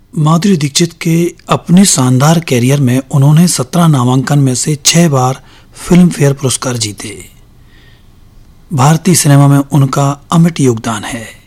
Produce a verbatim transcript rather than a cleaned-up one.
माधुरी दीक्षित के अपने शानदार कैरियर में उन्होंने सत्रह नामांकन में से छह बार फिल्म फेयर पुरस्कार जीते। भारतीय सिनेमा में उनका अमिट योगदान है।